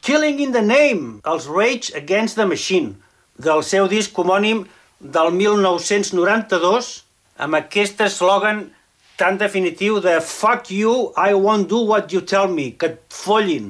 Killing in the Name, els Rage Against the Machine, del seu disc homònim del 1992, amb aquest eslògan tan definitiu de Fuck you, I won't do what you tell me, que et follin.